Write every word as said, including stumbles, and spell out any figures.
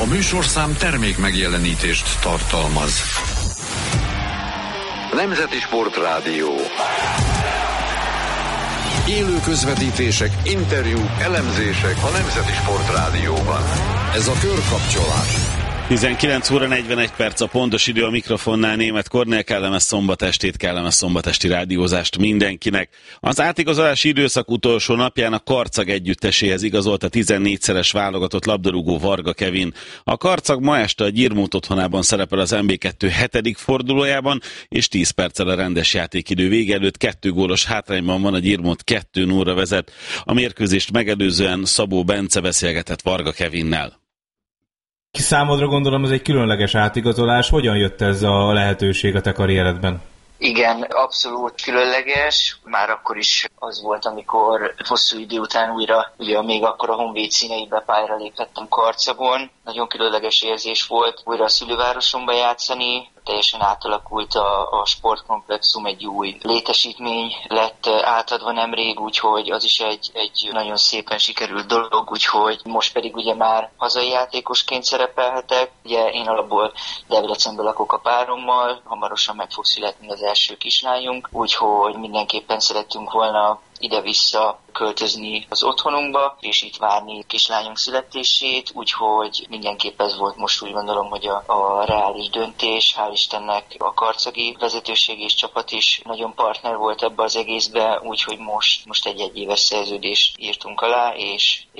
műsorszám termék megjelenítést tartalmaz. Nemzeti Sportrádió. Élő közvetítések, interjúk, elemzések a Nemzeti Sportrádióban. Ez a Körkapcsolás. tizenkilenc óra negyvenegy perc a pontos idő, a mikrofonnál Németh Kornél. Kellemes szombatestét, kellemes szombatesti rádiózást mindenkinek. Az átigazolási időszak utolsó napján a Karcag együtteséhez igazolt a tizennégyszeres válogatott labdarúgó Varga Kevin. A Karcag ma este a Gyirmót otthonában szerepel az en bé kettő hetedik fordulójában, és tíz perccel a rendes játékidő vége előtt kettő gólos hátrányban van, a Gyirmót kettő nullra vezet. A mérkőzést megelőzően Szabó Bence beszélgetett Varga Kevinnel. Számodra gondolom ez egy különleges átigazolás. Hogyan jött ez a lehetőség a te karrieredben? Igen, abszolút különleges. Már akkor is az volt, amikor hosszú idő után újra, ugye még akkor a Honvéd színeibe pályára léphettem Karcagon. Nagyon különleges érzés volt újra a szülővárosomba játszani. Teljesen átalakult a, a sportkomplexum, egy új létesítmény lett átadva nemrég, úgyhogy az is egy, egy nagyon szépen sikerült dolog, úgyhogy most pedig ugye már hazai játékosként szerepelhetek. Ugye én alapból Debrecenben lakok a párommal, hamarosan meg fog születni az első kislányunk, úgyhogy mindenképpen szerettünk volna ide-vissza költözni az otthonunkba, és itt várni kislányunk születését, úgyhogy mindenképp ez volt most, úgy gondolom, hogy a, a reális döntés. Hál' Istennek a karcagi vezetőség és csapat is nagyon partner volt ebbe az egészbe, úgyhogy most, most egy egyéves szerződést írtunk alá, és